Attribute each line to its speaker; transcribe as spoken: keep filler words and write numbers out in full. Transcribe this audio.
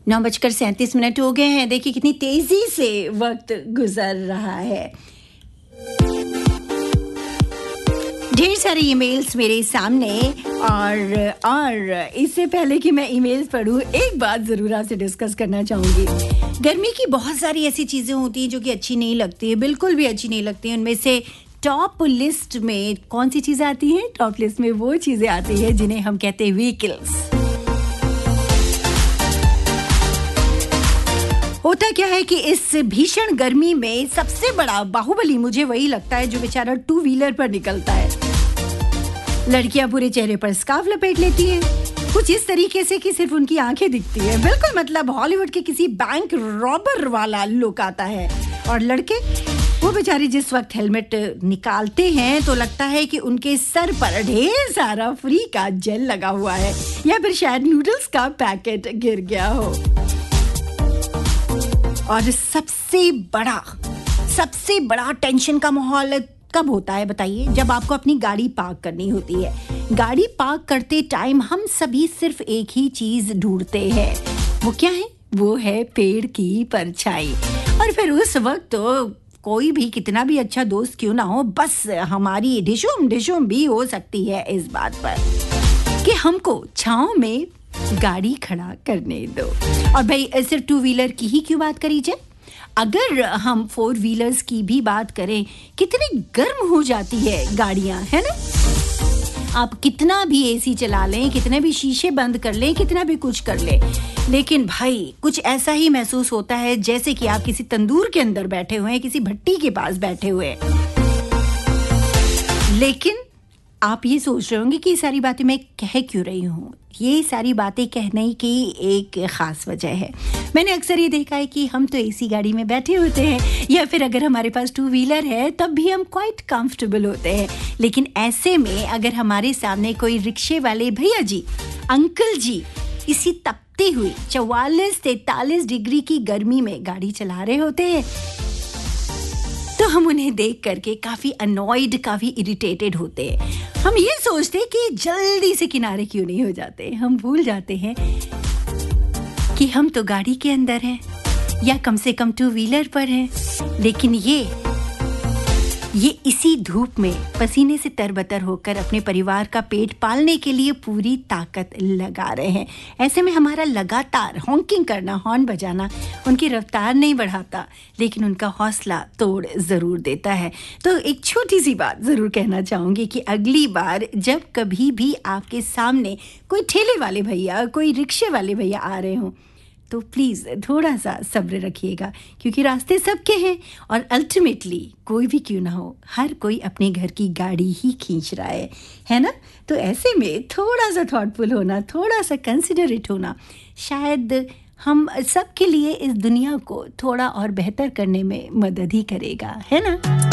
Speaker 1: नौ बजकर सैंतीस मिनट हो गए हैं। देखिए कितनी तेजी से वक्त गुजर रहा है। ढेर सारे ईमेल्स मेरे सामने और और इससे पहले कि मैं ईमेल्स पढूं, एक बात ज़रूर आपसे डिस्कस करना चाहूँगी। गर्मी की बहुत सारी ऐसी चीज़ें होती हैं जो कि अच्छी नहीं लगती है, बिल्कुल भी अच्छी नहीं लगती हैं। उनमें से टॉप लिस्ट में कौन सी चीज़ें आती हैं? टॉप लिस्ट में वो चीज़ें आती हैं जिन्हें हम कहते हैं व्हीकल्स। होता क्या है कि इस भीषण गर्मी में सबसे बड़ा बाहुबली मुझे वही लगता है जो बेचारा टू व्हीलर पर निकलता है। लड़कियां पूरे चेहरे पर स्कार्फ लपेट लेती हैं, कुछ इस तरीके से कि सिर्फ उनकी आंखें दिखती है। बिल्कुल मतलब हॉलीवुड के किसी बैंक रॉबर वाला लुक आता है। और लड़के वो बेचारे जिस वक्त हेलमेट निकालते हैं तो लगता है कि उनके सर पर ढेर सारा फ्री का जेल लगा हुआ है या फिर शायद नूडल्स का पैकेट गिर गया हो। और सबसे बड़ा सबसे बड़ा टेंशन का माहौल कब होता है बताइए? जब आपको अपनी गाड़ी पार्क करनी होती है। गाड़ी पार्क करते टाइम हम सभी सिर्फ एक ही चीज ढूंढते हैं। वो क्या है? वो है पेड़ की परछाई। और फिर उस वक्त तो कोई भी कितना भी अच्छा दोस्त क्यों ना हो, बस हमारी ढिशुम ढिशुम भी हो सकती है इस बात पर कि हमको छांव में गाड़ी खड़ा करने दो। और भाई सिर्फ टू व्हीलर की ही क्यों बात करी जाए, अगर हम फोर व्हीलर्स की भी बात करें, कितनी गर्म हो जाती है गाड़ियां, है ना? आप कितना भी एसी चला लें, कितने भी शीशे बंद कर लें, कितना भी कुछ कर लें, लेकिन भाई कुछ ऐसा ही महसूस होता है जैसे कि आप किसी तंदूर के अंदर बैठे हुए हैं, किसी भट्टी के पास बैठे हुए हैं। लेकिन आप ये सोच रहे होंगे कि ये सारी बातें मैं कह क्यों रही हूँ। ये सारी बातें कहने की एक ख़ास वजह है। मैंने अक्सर ये देखा है कि हम तो एसी गाड़ी में बैठे होते हैं या फिर अगर हमारे पास टू व्हीलर है तब भी हम क्वाइट कंफर्टेबल होते हैं। लेकिन ऐसे में अगर हमारे सामने कोई रिक्शे वाले भैया जी, अंकल जी इसी तपती हुई चौवालीस तैंतालीस डिग्री की गर्मी में गाड़ी चला रहे होते हैं तो हम उन्हें देख करके काफ़ी अनॉयड, काफ़ी इरिटेटेड होते हैं। हम ये सोचते हैं कि जल्दी से किनारे क्यों नहीं हो जाते। हम भूल जाते हैं कि हम तो गाड़ी के अंदर हैं या कम से कम टू व्हीलर पर हैं, लेकिन ये ये इसी धूप में पसीने से तरबतर होकर अपने परिवार का पेट पालने के लिए पूरी ताकत लगा रहे हैं। ऐसे में हमारा लगातार हॉन्किंग करना, हॉर्न बजाना उनकी रफ्तार नहीं बढ़ाता, लेकिन उनका हौसला तोड़ ज़रूर देता है। तो एक छोटी सी बात ज़रूर कहना चाहूँगी कि अगली बार जब कभी भी आपके सामने कोई ठेले वाले भैया, कोई रिक्शे वाले भैया आ रहे हों तो प्लीज़ थोड़ा सा सब्र रखिएगा, क्योंकि रास्ते सबके हैं और अल्टीमेटली कोई भी क्यों ना हो, हर कोई अपने घर की गाड़ी ही खींच रहा है, है ना? तो ऐसे में थोड़ा सा थॉटफुल होना, थोड़ा सा कंसिडरेट होना शायद हम सब के लिए इस दुनिया को थोड़ा और बेहतर करने में मदद ही करेगा, है ना?